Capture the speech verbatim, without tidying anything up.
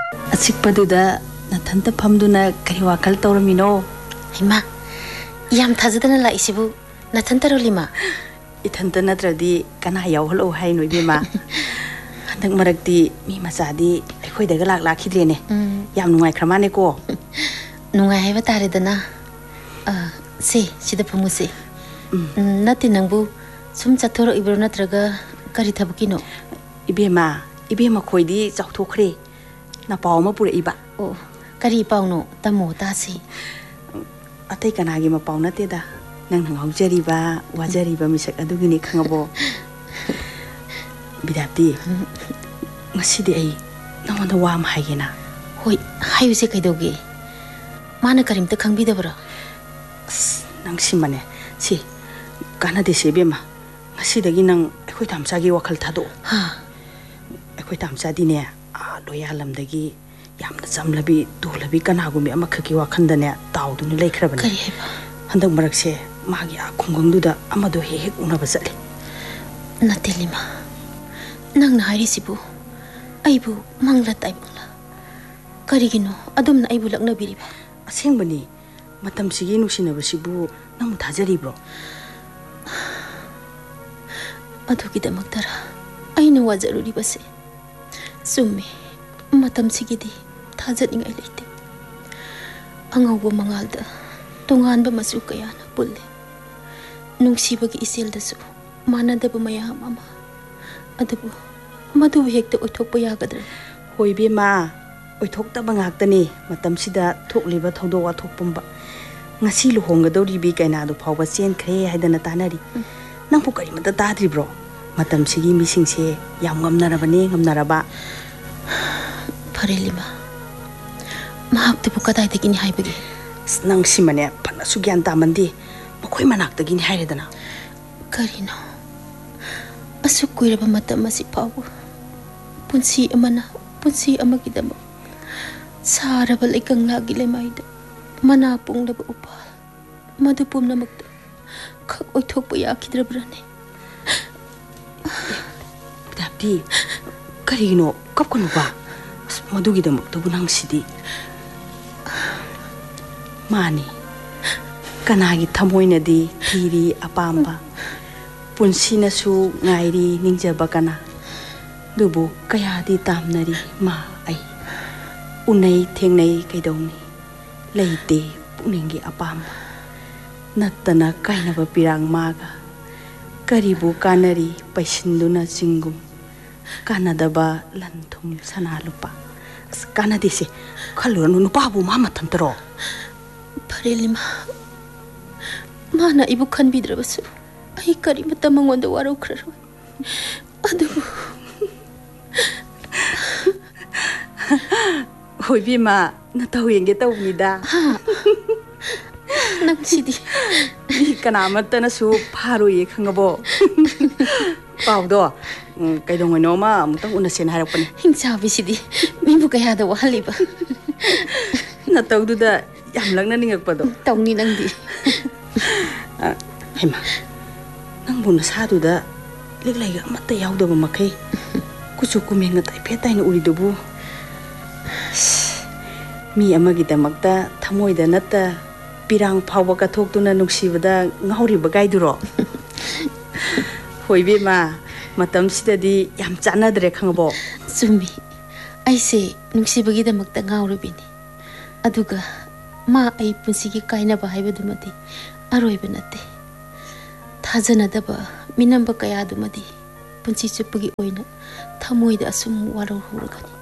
Asikpaduda nathanta phamduna kari wakal tawramino. Ima, yam thajadana la isibu nathanta rolima. Ithanta natradi kana yawhalo hai no ibema. Handak marakti mi masadi akhoi daga lak lakhidrene. Yam nungai khramane ko. Nungai haiba taredana. Ah, se sida phamuse. Nati nangbu sum chathoro ibro natraga kari thabukino. Ibema, ibema khoidi chauthokre. Na pau ma pura iba. Oh, kari pau no tamo tasi. Atai kanagi ma pau nate da. Nang nang haujari ba, wajari ba misak adugini khangabo. Bidapti. Ngasidi ai namonda wa ma haigena. Hoi, hayuse kaidoge. Mana karimta khangbidabra. Nang simane. Si kana de sebema. Ngasidagi nang akhoi tamsagi wakal thado. Ha. Akhoi tamsadi ne. Loya lamdagi yamna jamlabi dolabi kanagumi amakhaki wakhandane tawduni leikrabani kari heba handak marakse magi a khungangduda amado he he unaba chale natelima nang na hairisibu aibu mangla taibula karigino adumna aibu lakna biriba asengbani matam sigi nusinabasibu namu thajari bro adugi damaktara aina wajaruri base summi matam sigidi thajat ingai leite angawbo mangalda tonganba masu kaya na pulle nungsibagi iseldasu manadaba mayam ama adabu madu hekta oithokpa yagadra hoibe ma oithokta bangaktani matam sida thokliba thodo wa thokpumba ngasi luhongadoribi kaina do phawba chen khre haidana tanari nangpu kari mata tadri bro matam sigi misingse yam ngamnarabane ngamnaraba Farelima, mahakti po katay tagini haibagi. Nang simane pagna sugyan tamandi, makoy manak tagini hayredana. Karino, asuk kuira ba mata masipaw. Punsi amana, punsi amagidama. Sara balay kang lagi lemayda, manapong na ba upal. Madupom na magda, kag oitok pa yakidrabrane. Dapdi, karino, kapkano ba? Madugidamagtabu nang sidi mani kanagi thamoina di thiri apamba punsina su ngairi ningjaba kana dubu kaya di tamnari ma ai unai thengnai kaidongni leite puningi apamba nattana kainaba pirang maga karibu kanari paisinduna singum kanadaba lanthum sanalupa kanadisi kaluranu nupabu mama tantaro Farelima mana ibu khanbidrabasu ai kari mata mangonda waraukraro adubu hoibima natawenge tawmida nang sidi ni kanamatana su pharoye khangabo pawdo kaidongo noma amutang unasen harakpani hingsabi sidi mibu kaya da wahaliba na tawduda yam langna ningakpado tawni nangdi hema nang buna saduda leglaiga amata yawdaba makai kuchu kumenga taipe taina uridubu mi amagi damakta thamoida natta pirang phawba ka thoktuna nuksibada ngauriba gaiduro hoibe ma matam sidadi yam chanadre khangbo sumi aise nuksibagi damakta ngaurubini aduga ma ai punsigi kainaba haibadumadi aroiba nate thajanadaba minamba kayadumadi punsi chupagi oina thamoida asum warau huragani